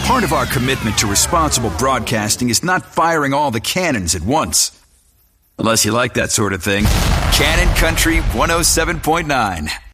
Part of our commitment to responsible broadcasting is not firing all the cannons at once. Unless you like that sort of thing. Cannon Country 107.9.